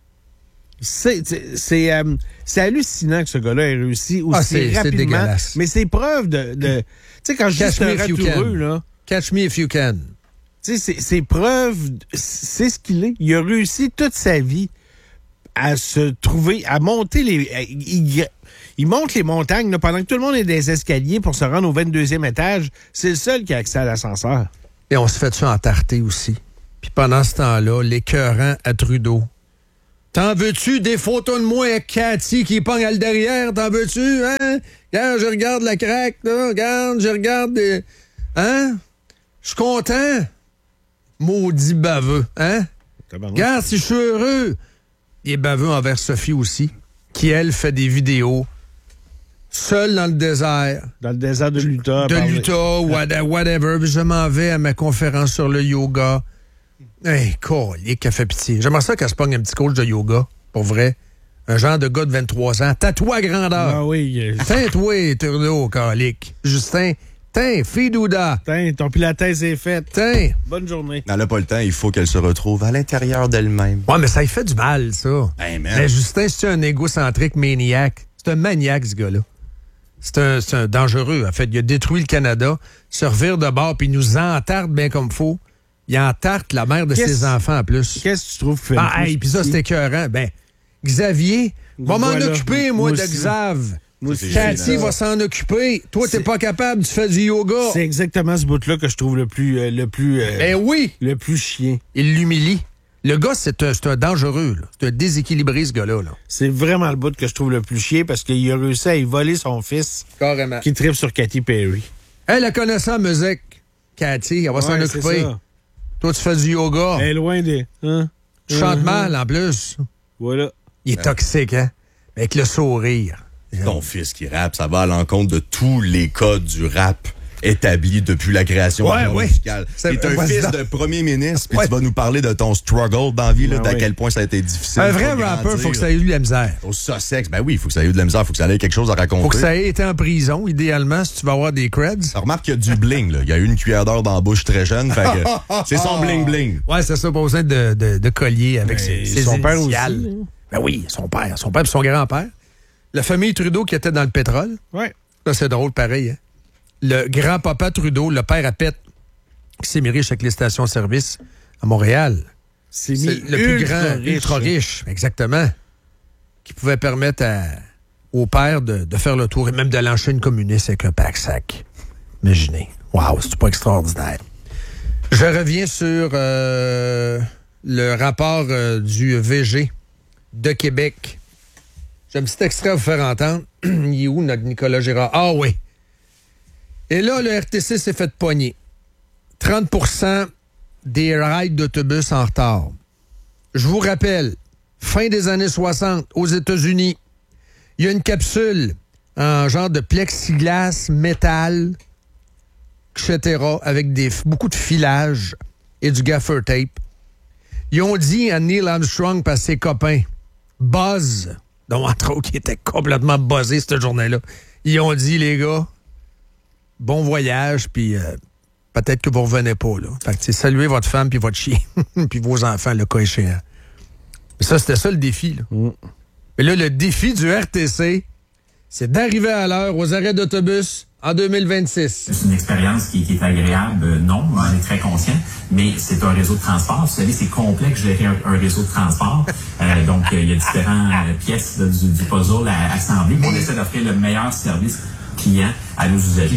C'est c'est- c'est, euh, c'est hallucinant que ce gars-là ait réussi aussi Ah, c'est- c'est rapidement. dégueulasse. Mais c'est preuve de. de tu sais, quand je dis Catch c'est un me if you ratoureux, can. là. Catch me if you can. Tu sais, c'est- c'est preuve, c'est ce qu'il est. Il a réussi toute sa vie à se trouver, à monter les... à- il, il monte les montagnes là, pendant que tout le monde est des escaliers pour se rendre au vingt-deuxième étage. C'est le seul qui a accès à l'ascenseur. Et on se fait ça en tarté aussi. Puis pendant ce temps-là, l'écœurant à Trudeau. T'en veux-tu des photos de moi avec Cathy qui pogne à le derrière? T'en veux-tu, hein? Regarde, je regarde la craque, là. Regarde, je regarde des... Hein? Je suis content. Maudit baveux, hein? Regarde, si je suis heureux. Il est baveux envers Sophie aussi, qui, elle, fait des vidéos seule dans le désert. Dans le désert de l'Utah. De par- l'Utah, whata- whatever. Puis je m'en vais à ma conférence sur le yoga. Hey, colique, qu'elle fait pitié. J'aimerais ça qu'elle se pogne un petit coach de yoga, pour vrai. Un genre de gars de vingt-trois ans. Tatoué à grandeur. Ah oui. euh, Tiens, toi, Trudeau, colique. Justin, tiens, Fidouda. Tiens, ton pilates est fait. Tiens. Bonne journée. Elle n'a pas le temps, il faut qu'elle se retrouve à l'intérieur d'elle-même. Ouais, mais ça y fait du mal, ça. Hey, man. Mais Justin, c'est un égocentrique maniaque. C'est un maniaque, ce gars-là. C'est un, c'est un dangereux. En fait, il a détruit le Canada, se revire de bord, puis il nous entarte bien comme faut. Il entarte la mère de Qu'est-ce- ses enfants en plus. Qu'est-ce que tu trouves fait? Ah, hey, puis ça, c'était écœurant. Ben, Xavier, va m'en Voilà. occuper, moi, Moi de aussi. Xav. Moi aussi. Cathy va s'en occuper. Toi, t'es C'est- pas capable, tu fais du yoga. C'est exactement ce bout-là que je trouve le plus, euh, le plus, euh, Ben oui, le plus chien. il l'humilie. Le gars, c'est un, c'est un dangereux. là. C'est un déséquilibré, ce gars-là. Là. C'est vraiment le bout que je trouve le plus chien parce qu'il a réussi à y voler son fils Carrément. qui tripe sur Katy Perry. Elle, la connaissant musique, Cathy, elle va s'en Ouais, c'est occuper. ça. Toi, tu fais du yoga. Elle est loin des. Hein? Tu chantes Mhm. mal, en plus. Voilà. Il est toxique, hein? Avec le sourire. Ton fils qui rappe, ça va à l'encontre de tous les codes du rap établis depuis la création Ouais, du genre ouais. musical. C'est- T'es un vas-y fils donc. de premier ministre, puis Ouais. tu vas nous parler de ton struggle dans la vie, là, Ouais, d'à ouais. quel point ça a été difficile. Un pour vrai grandir. rappeur, faut que ça ait eu de la misère. Au Sussex, ben oui, il faut que ça ait eu de la misère, faut que ça ait quelque chose à raconter. Faut que ça ait été en prison, idéalement, si tu vas avoir des creds. Remarque qu'il y a du bling, là. Il y a eu une cuillère d'or dans la bouche très jeune, fait que c'est son bling-bling. Ouais, c'est ça, pas besoin de, de, de collier avec ses, ses son père initiales. aussi, hein. Ben oui, son père, son père et son grand-père. La famille Trudeau qui était dans le pétrole. Ouais. Là, c'est drôle, pareil. Hein? Le grand-papa Trudeau, le père à Pette, qui s'est mis riche avec les stations-service à Montréal. C'est C'est mis le plus ultra grand, riche. ultra riche, exactement. Qui pouvait permettre à- au père de, de faire le tour et même de lancer une communiste avec un pack-sac. Imaginez. Wow, c'est pas extraordinaire. Je reviens sur euh, le rapport euh, du V G de Québec. J'ai un petit extrait à vous faire entendre. Il est où, notre Nicolas Girard? Ah oui. Et là, le R T C s'est fait pogner. trente pour cent des rides d'autobus en retard. Je vous rappelle, fin des années soixante, aux États-Unis, il y a une capsule en genre de plexiglas, métal, et cetera, avec des, beaucoup de filage et du gaffer tape. Ils ont dit à Neil Armstrong par ses copains, Buzz, dont entre autres, qui était complètement buzzé cette journée-là, ils ont dit, les gars, bon voyage, puis... Euh, peut-être que vous revenez pas, là. Fait que, tu sais, saluez votre femme puis votre chien, puis vos enfants, le cas échéant. Mais ça, c'était ça, le défi, là. Mm. Mais là, le défi du R T C, c'est d'arriver à l'heure aux arrêts d'autobus en deux mille vingt-six. C'est une expérience qui, qui est agréable, euh, non, on est très conscient, mais c'est un réseau de transport. Vous savez, c'est complexe de gérer un, un réseau de transport. Euh, donc, euh, il y a différentes pièces là, du, du puzzle à assembler. On essaie d'offrir le meilleur service client à nos usagers.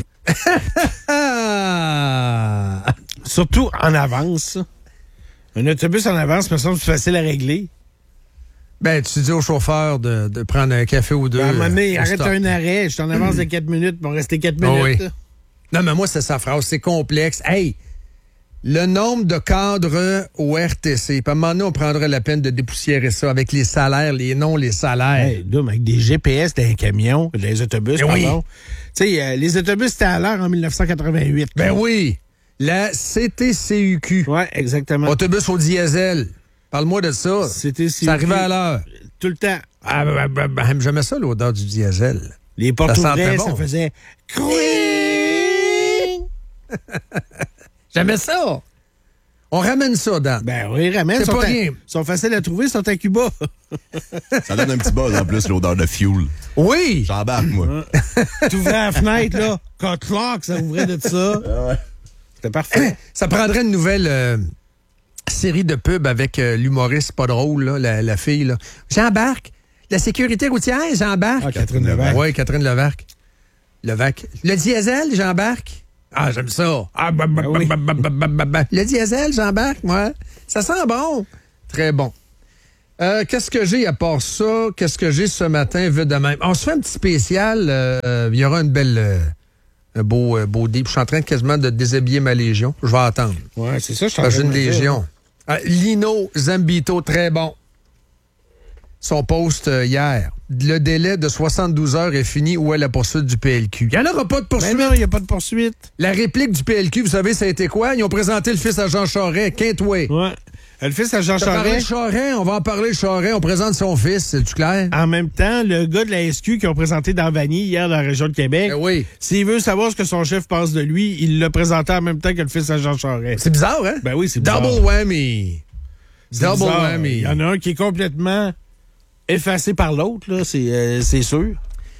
Ah! Surtout en avance. Un autobus en avance, me semble plus facile à régler. Ben, tu dis au chauffeur de, de prendre un café ou deux. À un moment donné, euh, au arrête stop. un arrêt, je suis en avance de quatre minutes, ils vont rester quatre minutes. Oh oui. là. Non, mais moi, c'est sa phrase. C'est complexe. Hey! Le nombre de cadres au R T C, puis à un moment donné, on prendrait la peine de dépoussiérer ça avec les salaires, les noms, les salaires. Hey, là, mais avec des G P S dans les camions, dans les autobus, Ben oui. pardon. Tu sais, euh, les autobus étaient à l'heure en dix-neuf cent quatre-vingt-huit. Ben oui! La C T C U Q. Ouais, exactement. Autobus au diesel. Parle-moi de ça. C T C U Q. Ça arrivait à l'heure. Tout le temps. Ah, ben, ben, ben, j'aimais ça, l'odeur du diesel. Les portes Ça sentait ouvraient, bon. ça faisait... J'aimais ça. On ramène ça, Dan. Ben oui, ramène. C'est sont pas à- rien. sont faciles à trouver, sont à Cuba. Ça donne un petit buzz en plus, l'odeur de fuel. Oui! J'embarque, moi. T'ouvrais la fenêtre, là. Quand clock, ça ouvrait de ça. C'était parfait. Ça prendrait une nouvelle euh, série de pubs avec euh, l'humoriste pas drôle, là, la, la fille. Là. J'embarque. La sécurité routière, j'embarque. Ah, Catherine Levac. Oui, Catherine Levac. Levac. Le diesel, j'embarque. Ah, j'aime ça. Ah, bah, bah, Ah oui. bah, bah, bah, bah, bah, bah. Le diesel, j'embarque, moi. Ça sent bon. Très bon. Euh, qu'est-ce que j'ai à part ça? Qu'est-ce que j'ai ce matin, vu de même? On se fait un petit spécial. euh, Il y aura une belle... euh, un beau, euh, beau deep. Je suis en train de quasiment de déshabiller ma légion. Je vais attendre. Ouais, c'est ça, je suis en Parce train que de j'ai une me dire. légion. Ah, Lino Zambito, très bon. Son post euh, hier. Le délai de soixante-douze heures est fini. Où est la poursuite du P L Q? Il n'y en aura pas de Mais poursuite. non, il n'y a pas de poursuite. La réplique du P L Q, vous savez, ça a été quoi? Ils ont présenté le fils à Jean Charest, Quintway. Ouais. Le fils à Jean On va parler de Charest. Charest, on va en parler de Charest. On présente son fils, c'est-tu clair? En même temps, le gars de la S Q qui ont présenté dans Vanier hier dans la région de Québec, Ben oui. s'il veut savoir ce que son chef pense de lui, il l'a présenté en même temps que le fils à Jean Charest. C'est bizarre, hein? Ben oui, c'est bizarre. Double whammy. C'est Double bizarre. whammy. Il y en a un qui est complètement effacé par l'autre, là, c'est euh, c'est sûr.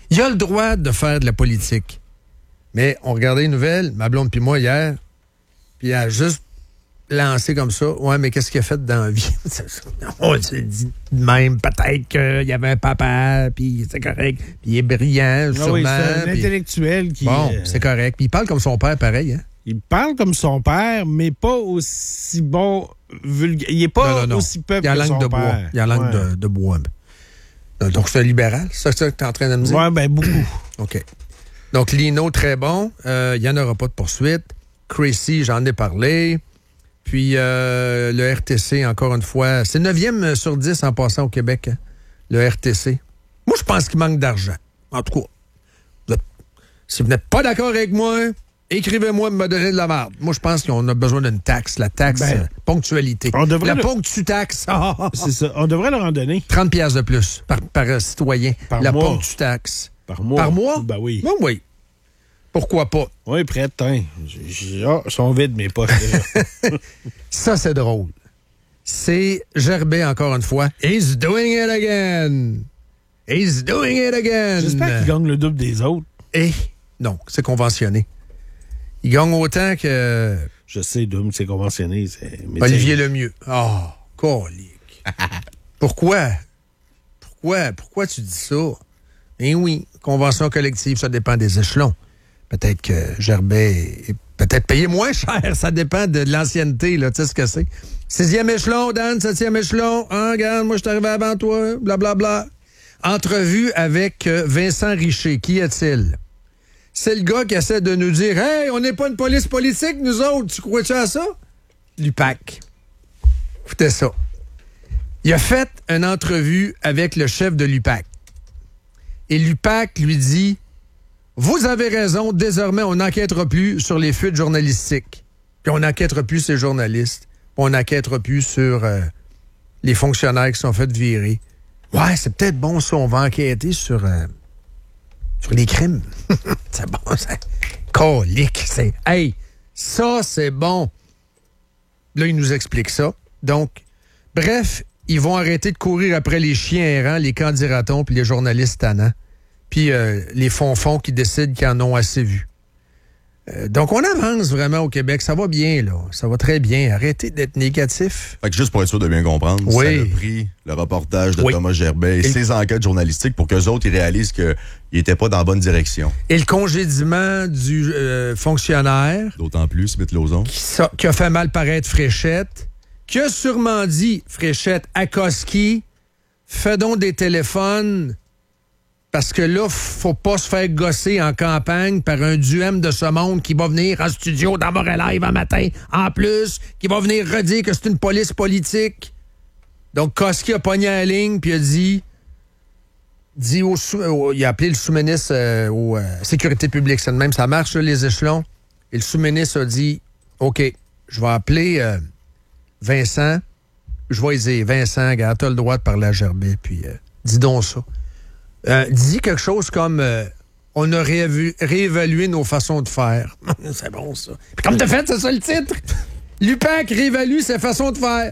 Il a le droit de faire de la politique. Mais on regardait les nouvelles, ma blonde puis moi, hier, puis elle a juste lancé comme ça. Ouais, mais qu'est-ce qu'il a fait dans la vie? On s'est dit de même, peut-être qu'il y avait un papa, puis c'est correct. Puis il est brillant, sûrement. Ah oui, c'est un puis... intellectuel qui... Bon, euh, c'est correct. Puis il parle comme son père, pareil. Hein? Il parle comme son père, mais pas aussi bon vulgaire. Il est pas non, non, non. aussi peuple il a que langue son de père. bois. Il a langue Ouais. de, de bois. Donc, c'est un libéral, c'est ça que tu es en train de me dire? Ouais, ben beaucoup. OK. Donc, Lino, très bon. Euh, il n'y en aura pas de poursuite. Crazy, j'en ai parlé. Puis, euh, le R T C, encore une fois, c'est neuvième sur dix en passant au Québec, hein, le R T C. Moi, je pense qu'il manque d'argent. En tout cas, vous êtes, si vous n'êtes pas d'accord avec moi, écrivez-moi et me donner de la merde. Moi, je pense qu'on a besoin d'une taxe. La taxe Ben, euh, ponctualité. on devrait la le- ponctu-taxe. C'est ça. On devrait leur en donner. trente piastres de plus par, par euh, citoyen. Par la mois. ponctu-taxe. Par mois. Par mois? Ben oui. Ben oui. Pourquoi pas? Oui, prête, hein. J'ai- j'ai- Ah, ils sont vides, mes poches. déjà. Ça, c'est drôle. C'est Gerbet, encore une fois. He's doing it again. He's doing it again. J'espère qu'ils gagnent le double des autres. Et non, c'est conventionné. Il gagne autant que Je sais, Doom, c'est conventionné. c'est- mais Olivier t'sais, Lemieux. Oh, colique. Pourquoi? Pourquoi? Pourquoi tu dis ça? Eh oui, convention collective, ça dépend des échelons. Peut-être que Gerbet est peut-être payé moins cher. Ça dépend de l'ancienneté, là. Tu sais ce que c'est? Sixième échelon, Dan, septième échelon. Ah, regarde, moi, je suis arrivé avant toi. Blablabla. Entrevue avec euh, Vincent Richer. Qui est-il? C'est le gars qui essaie de nous dire « Hey, on n'est pas une police politique, nous autres. Tu crois-tu à ça? » L'U P A C. Écoutez ça. Il a fait une entrevue avec le chef de l'U P A C. Et l'U P A C lui dit « Vous avez raison, désormais, on n'enquêtera plus sur les fuites journalistiques. Puis on n'enquêtera plus sur les journalistes. On n'enquêtera plus sur euh, les fonctionnaires qui sont fait virer. Ouais, c'est peut-être bon ça, on va enquêter sur, euh, sur les crimes. C'est bon, ça. Colique, c'est... Hey, ça, c'est bon. » Là, il nous explique ça. Donc, bref, ils vont arrêter de courir après les chiens errants, les candidatons puis les journalistes tannants. Puis euh, les fonds-fonds qui décident qu'ils en ont assez vu. Euh, donc, on avance vraiment au Québec. Ça va bien, là. Ça va très bien. Arrêtez d'être négatif. Fait que juste pour être sûr de bien comprendre, Oui. ça a pris le reportage de Oui. Thomas Gerbet et Et- ses enquêtes journalistiques pour qu'eux autres, ils réalisent qu'ils n'étaient pas dans la bonne direction. Et le congédiement du euh, fonctionnaire D'autant plus, Smith Lauzon. qui, sa- qui a fait mal paraître Fréchette, qui a sûrement dit, Fréchette, à Koski, fais donc des téléphones, parce que là, faut pas se faire gosser en campagne par un duem de ce monde qui va venir en studio dans Montréal Live un matin, en plus, qui va venir redire que c'est une police politique. Donc, Koski a pogné la ligne, puis a dit, dit au sous- au- il a appelé le sous-ministre euh, aux euh, sécurité publique. C'est de même, ça marche, là, les échelons. Et le sous-ministre a dit, OK, je vais appeler euh, Vincent. Je vais lui dire, Vincent, regarde, t'as le droit de parler à Gerbet, puis euh, dis donc ça. Euh, dis quelque chose comme euh, on a réévu- réévalué nos façons de faire. C'est bon, ça. Puis comme t'as fait, c'est ça le titre. L'U P A C réévalue ses façons de faire.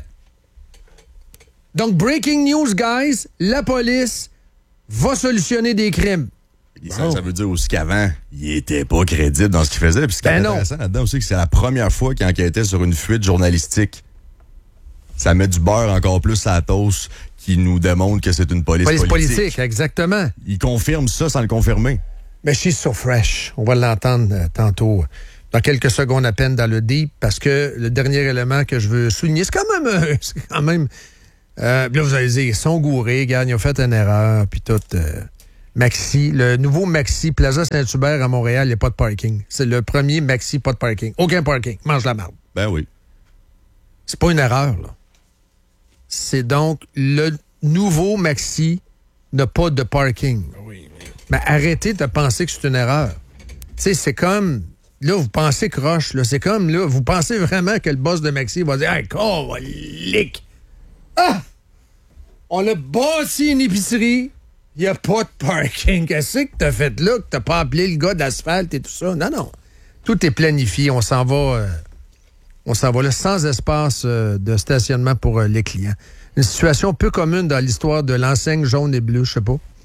Donc, breaking news, guys, la police va solutionner des crimes. Ça, ça veut dire aussi qu'avant, il était pas crédible dans ce qu'il faisait. Puis ce qui est Ben non. intéressant là-dedans aussi, que c'est la première fois qu'il enquêtait sur une fuite journalistique. Ça met du beurre encore plus à la toast qui nous démontre que c'est une police, Police politique. politique, exactement. Il confirme ça sans le confirmer. Mais she's so fresh. On va l'entendre euh, tantôt, dans quelques secondes à peine dans le deep, parce que le dernier élément que je veux souligner, c'est quand même... euh, c'est quand même euh, là, vous allez dire, ils sont gourés, regarde, ils ont fait une erreur, puis tout. Euh, Maxi, le nouveau Maxi, Plaza Saint-Hubert à Montréal, il n'y a pas de parking. C'est le premier Maxi, pas de parking. Aucun parking. Mange la marde. Ben oui. C'est pas une erreur, là. C'est donc le nouveau Maxi n'a pas de parking. Mais arrêtez de penser que c'est une erreur. Tu sais, c'est comme... Là, vous pensez croche, là. C'est comme, là, vous pensez vraiment que le boss de Maxi va dire « Hey, colique! Ah! On a bâti une épicerie, il n'y a pas de parking. Qu'est-ce que t'as fait là, que t'as pas appelé le gars d'asphalte et tout ça? Non, non. Tout est planifié. On s'en va... euh, On s'en va là sans espace euh, de stationnement pour euh, les clients. Une situation peu commune dans l'histoire de l'enseigne jaune et bleue, je sais pas.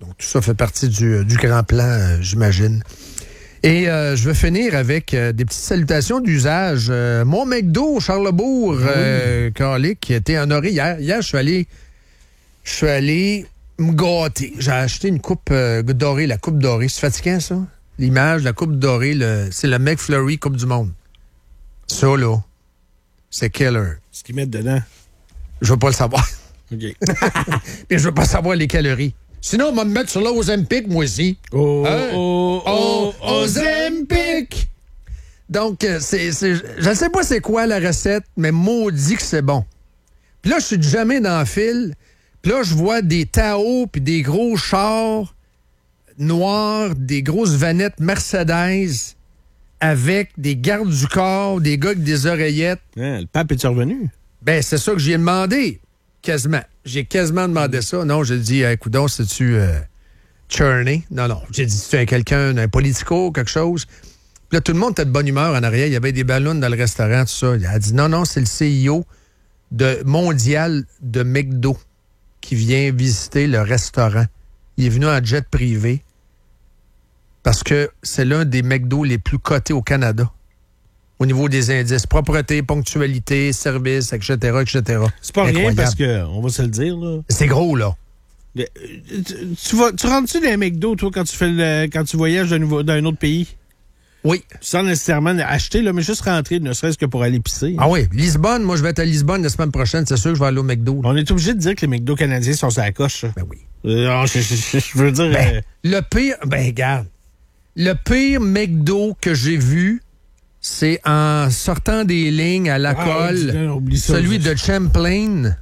Donc, tout ça fait partie du, du grand plan, euh, j'imagine. Et euh, je vais finir avec euh, des petites salutations d'usage. Euh, mon McDo, Charlesbourg, oui. euh, Carlick, qui a été honoré hier. Hier, je suis allé, je suis allé me gâter. J'ai acheté une coupe euh, dorée, la coupe dorée. C'est fatigant, ça? L'image, la coupe dorée, le, c'est le McFlurry Coupe du Monde. Ça, là, c'est killer. Ce qu'ils mettent dedans. Je veux pas le savoir. OK. Puis je veux pas savoir les calories. Sinon, on va me mettre sur l'Ozempic, moi aussi. Oh, hein? oh, oh, oh, Ozempic! Donc, c'est, c'est, je ne sais pas c'est quoi la recette, mais maudit que c'est bon. Puis là, je suis jamais dans le fil. Puis là, je vois des Tao puis des gros chars noirs, des grosses vanettes Mercedes avec des gardes du corps, des gars avec des oreillettes. Hein, le pape est revenu? Ben, c'est ça que j'ai demandé. Quasiment. J'ai quasiment demandé ça. Non, j'ai dit, hey, coudonc, c'est-tu euh, Cherney? Non, non. J'ai dit, c'est quelqu'un, un politico, quelque chose. Puis là, tout le monde était de bonne humeur en arrière. Il y avait des ballons dans le restaurant, tout ça. Il a dit, non, non, c'est le C E O de, mondial de McDo qui vient visiter le restaurant. Il est venu en jet privé parce que c'est l'un des McDo les plus cotés au Canada. Au niveau des indices, propreté, ponctualité, service, et cetera, et cetera. C'est pas Incroyable. Rien parce que, on va se le dire, là. C'est gros, là. Tu, tu, vas, tu rentres-tu dans les McDo, toi, quand tu fais le, quand tu voyages d'un, nouveau, d'un autre pays? Oui. Sans nécessairement acheter, là, mais juste rentrer, ne serait-ce que pour aller pisser. Ah oui. Lisbonne, moi, je vais être à Lisbonne la semaine prochaine. C'est sûr que je vais aller au McDo. Là. On est obligé de dire que les McDo canadiens sont sur la coche. Ben oui. Euh, je, je, je, je veux dire... Ben, euh... Le pire... Ben, regarde. Le pire McDo que j'ai vu, c'est en sortant des lignes à la Ah, colle, non, oublie ça, celui ça. de Champlain.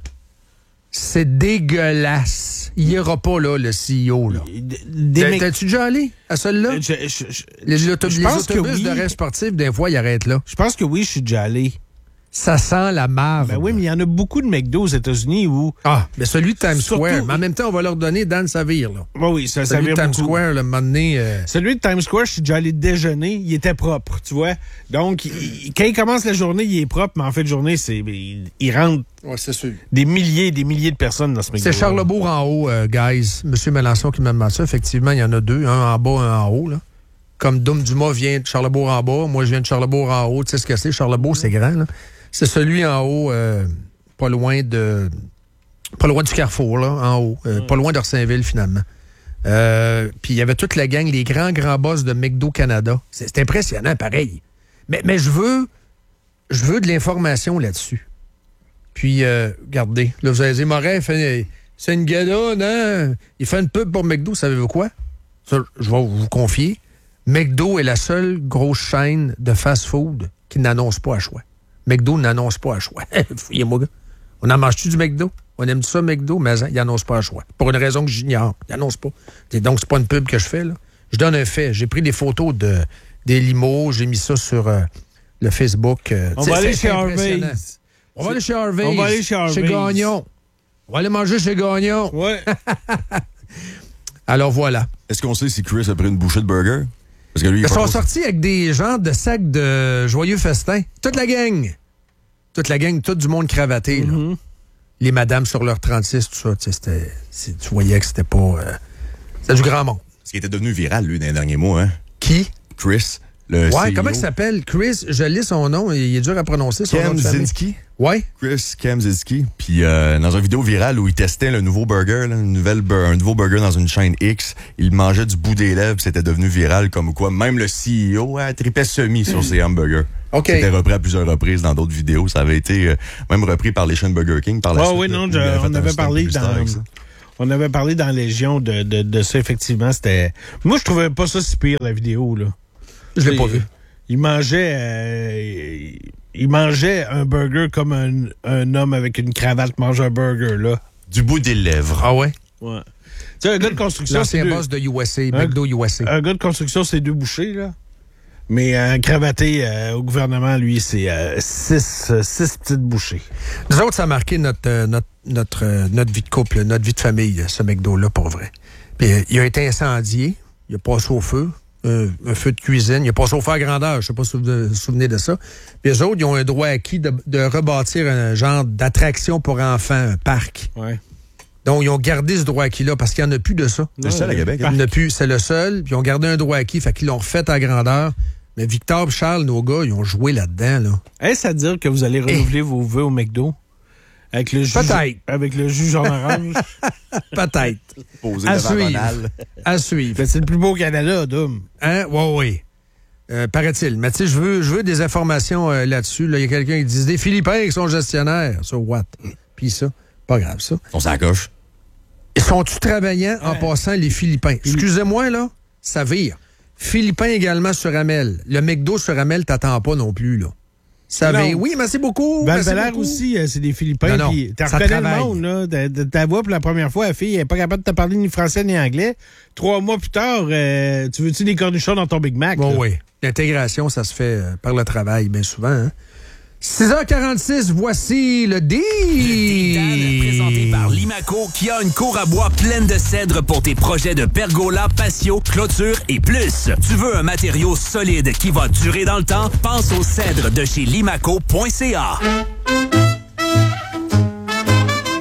C'est dégueulasse. Il n'y aura pas, là, le C E O, là. Des Mc- T'es-tu déjà allé à celui-là? Je, je, je, Les, auto- je les pense que autobus oui. de rêve sportif, des fois, ils arrêtent là. Je pense que oui, je suis déjà allé. Ça sent la marde. Ben oui, mais il y en a beaucoup de McDo aux États-Unis où... Ah, mais celui de Times Surtout- Square. Mais en même temps, on va leur donner Dan Savir, là. Oui, oui, ça, ça Celui de vire Times beaucoup. Square, le moment donné... euh, Celui de Times Square, je suis déjà allé déjeuner, il était propre, tu vois. Donc, il- quand il commence la journée, il est propre, mais en fin de journée, c'est, il, il rentre Ouais, c'est sûr. des milliers et des milliers de personnes dans ce McDo. C'est Charlesbourg en haut, euh, guys. Monsieur Mélenchon qui m'a demandé ça. Effectivement, il y en a deux, un en bas, un en haut, là. Comme Dom Dumas vient de Charlesbourg en bas, moi, je viens de Charlesbourg en haut. Tu sais ce que c'est? Charlesbourg, c'est grand, là. C'est celui en haut, euh, pas loin de... Pas loin du Carrefour, là, en haut. Euh, Mm. Pas loin d'Orsainville, finalement. Euh, Puis il y avait toute la gang, les grands, grands boss de McDo Canada. C'est, c'est impressionnant, pareil. Mais, mais je veux... Je veux de l'information là-dessus. Puis, euh, regardez, là, vous allez dire, Morin, fait, c'est une galonne, hein? Il fait une pub pour McDo, savez-vous quoi? Ça, je vais vous confier. McDo est la seule grosse chaîne de fast-food qui n'annonce pas à choix. McDo n'annonce pas à choix. Fouillez-moi, gars. On en mange-tu du McDo? On aime ça, McDo, mais il n'annonce pas à choix. Pour une raison que j'ignore. Il n'annonce pas. Et donc, c'est pas une pub que je fais, là. Je donne un fait. J'ai pris des photos de, des limos, j'ai mis ça sur euh, le Facebook. Euh, On t'sais, va aller c'est chez impressionnant. Harvey's. On va aller chez Harvey's. On va aller chez Harvey's. Chez Gagnon. On va aller manger chez Gagnon. Ouais. Alors, voilà. Est-ce qu'on sait si Chris a pris une bouchée de burger? Parce que lui, il Ils est pas sont trop- sortis avec des genres de sacs de joyeux festin. Toute la gang. Toute la gang, tout du monde cravaté. Là. Mm-hmm. Les madames sur leur trente-six, tout ça. Tu sais, c'était- c'est- tu voyais que c'était pas... euh, c'était du grand monde. Ce qui était devenu viral, lui, dans les derniers mois, hein? Qui? Chris, le C E O. Ouais, comment il s'appelle? Chris, je lis son nom. Il est dur à prononcer, son nom de famille. Kamzinski. Ouais. Chris Kamzinski. Puis euh, dans une vidéo virale où il testait le nouveau burger, là, une nouvelle bur- un nouveau burger dans une chaîne X, il mangeait du bout des lèvres, c'était devenu viral comme quoi même le C E O a tripait semi sur ses hamburgers. OK. C'était repris à plusieurs reprises dans d'autres vidéos. Ça avait été euh, même repris par les chaînes Burger King par la Ah suite. oui, là. non, Il je- avait fait on un avait stunt parlé publicitaire dans... avec ça. On avait parlé dans Légion de, de, de ça, effectivement. C'était. Moi, je trouvais pas ça si pire, la vidéo, là. Je l'ai pas Il- vu. Il mangeait. euh, il mangeait un burger comme un, un homme avec une cravate mange un burger, là. Du bout des lèvres. Ah ouais? Ouais. Tu sais, un gars de construction. L'ancien c'est deux- boss de U S A, McDo U S A. Un gars de construction, c'est deux bouchées, là. Mais un cravaté euh, au gouvernement, lui, c'est euh, six, euh, six petites bouchées. Nous autres, ça a marqué notre, euh, notre, notre, euh, notre vie de couple, notre vie de famille, euh, ce McDo-là, pour vrai. Puis, euh, il a été incendié, il a passé au feu, euh, un feu de cuisine, il a passé au feu à grandeur, je sais pas si vous vous souvenez de ça. Puis, eux autres, ils ont un droit acquis de, de rebâtir un genre d'attraction pour enfants, un parc. Ouais. Donc, ils ont gardé ce droit acquis-là parce qu'il n'y en a plus de ça. C'est ça, à Québec. Il n'y en a plus. C'est le seul. Puis ils ont gardé un droit acquis. Fait qu'ils l'ont refait à grandeur. Mais Victor et Charles, nos gars, ils ont joué là-dedans. Là. Est-ce à dire que vous allez renouveler eh. vos vœux au McDo? Avec le jus, Peut-être. Avec le jus jaune orange? Peut-être. Posé à devant suivre. Ronald. À suivre. C'est le plus beau au Canada, Dom. Hein? Oui, oui. Euh, paraît-il. Mais tu sais, je veux, je veux des informations euh, là-dessus. Là, il y a quelqu'un qui dit des Philippins qui sont gestionnaires. So what? Puis ça, pas grave, ça. On s'accroche. Sont-tu travaillants en ouais. passant les Philippins? Excusez-moi, là, ça vire. Philippins également sur Amel. Le McDo sur Amel, t'attends pas non plus, là. Ça vire. Oui, merci beaucoup. Val-Bélair aussi, euh, c'est des Philippins. Non, non, tu reconnais le monde, là. De, de ta voix pour la première fois, la fille, elle n'est pas capable de te parler ni français ni anglais. Trois mois plus tard, euh, tu veux-tu des cornichons dans ton Big Mac? Bon, oui. L'intégration, ça se fait euh, par le travail, bien souvent, hein? six heures quarante-six, voici le deal. Le deal présenté par Limaco, qui a une cour à bois pleine de cèdre pour tes projets de pergola, patio, clôture et plus. Tu veux un matériau solide qui va durer dans le temps? Pense au cèdre de chez limaco point c a.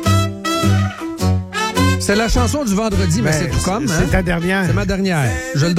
C'est la chanson du vendredi, mais, mais c'est tout comme. C'est hein? ta dernière. C'est ma dernière. Je le